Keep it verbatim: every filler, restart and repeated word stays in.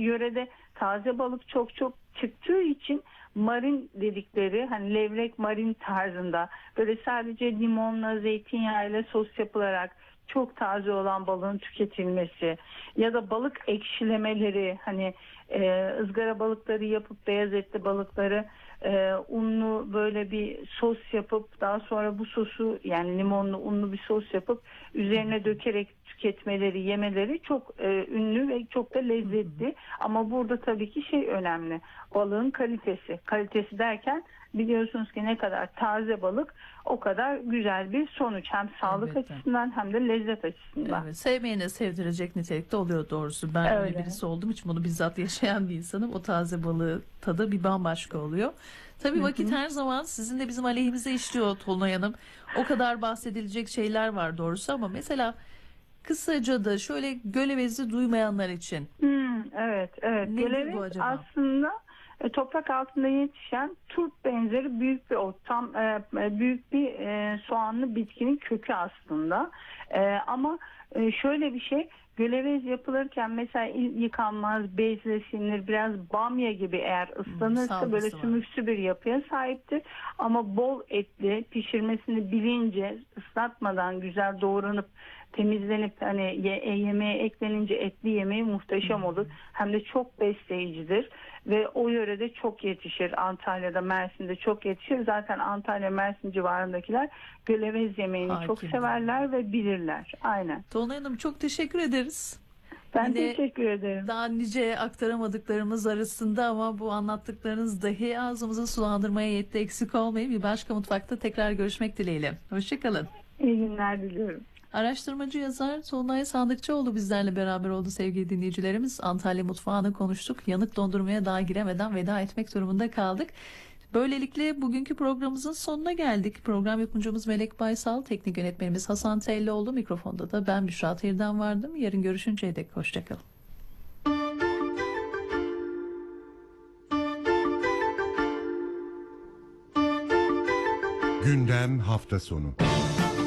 yörede taze balık çok çok çıktığı için marin dedikleri, hani levrek marin tarzında böyle sadece limonla, zeytinyağıyla sos yapılarak çok taze olan balığın tüketilmesi ya da balık ekşilemeleri, hani e, ızgara balıkları yapıp beyaz etli balıkları e, unlu böyle bir sos yapıp daha sonra bu sosu, yani limonlu unlu bir sos yapıp üzerine dökerek tüketmeleri, yemeleri çok e, ünlü ve çok da lezzetli. Ama burada tabii ki şey önemli, balığın kalitesi. Kalitesi derken biliyorsunuz ki ne kadar taze balık o kadar güzel bir sonuç. Hem sağlık Elbette. açısından hem de lezzet açısından. Evet, sevmeyene sevdirecek nitelikte oluyor doğrusu. Ben öyle, Öyle. birisi olduğum için bunu bizzat yaşayan bir insanım. O taze balığı tadı bir bambaşka oluyor. Tabii vakit her zaman sizin de bizim aleyhimize işliyor Tolunay Hanım. O kadar bahsedilecek şeyler var doğrusu ama mesela kısaca da şöyle Gölevezi duymayanlar için. Hmm, evet, evet. Nedir Gölevez bu acaba? aslında e, toprak altında yetişen turp benzeri büyük bir ot, tam e, e, büyük bir e, soğanlı bitkinin kökü aslında. E, ama e, şöyle bir şey, gölevez yapılırken mesela il- yıkanmaz, bezleşinir, biraz bamya gibi eğer ıslanırsa salgısı böyle var. sümüksü bir yapıya sahiptir. Ama bol etli, pişirmesini bilince, ıslatmadan güzel doğranıp temizlenip hani ye- e, yemeğe eklenince etli yemeği muhteşem olur. Hem de çok besleyicidir ve o yörede çok yetişir. Antalya'da, Mersin'de çok yetişir. Zaten Antalya, Mersin civarındakiler gölevez yemeğini çok Hakimdir. severler ve bilirler. Aynen. Tolunay Hanım çok teşekkür ederiz. Ben Yine teşekkür ederim. daha nice aktaramadıklarımız arasında ama bu anlattıklarınız dahi ağzımızı sulandırmaya yetti, eksik olmayın. Bir başka mutfakta tekrar görüşmek dileğiyle. Hoşçakalın. İyi günler diliyorum. Araştırmacı yazar Tolunay Sandıkçıoğlu bizlerle beraber oldu sevgili dinleyicilerimiz. Antalya mutfağını konuştuk. Yanık dondurmaya daha giremeden veda etmek durumunda kaldık. Böylelikle bugünkü programımızın sonuna geldik. Program yapımcımız Melek Baysal, teknik yönetmenimiz Hasan Tellioğlu, mikrofonda da ben Büşra Tayır'dan vardım. Yarın görüşünceye dek hoşçakalın. Gündem hafta sonu.